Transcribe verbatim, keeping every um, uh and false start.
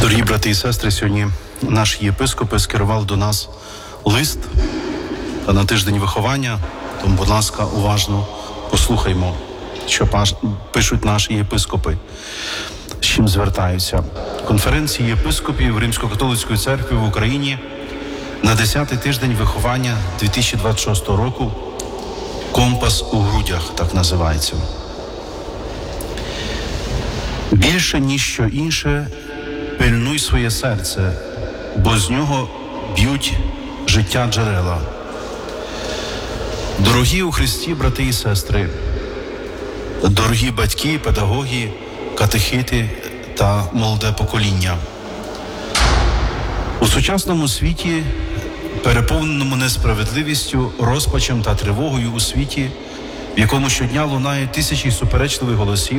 Дорогі брати і сестри, сьогодні наші єпископи скерували до нас лист на тиждень виховання, тому, будь ласка, уважно послухаймо, що пишуть наші єпископи, з чим звертаються. Конференції єпископів Римсько-католицької церкви в Україні на десятий тиждень виховання дві тисячі двадцять шостого року «Компас у грудях» так називається. Більше, ніж що інше, пильнуй своє серце, бо з нього б'ють життя джерела. Дорогі у Христі брати і сестри, дорогі батьки, педагоги, катехити та молоде покоління. У сучасному світі, переповненому несправедливістю, розпачем та тривогою у світі, в якому щодня лунає тисячі суперечливих голосів,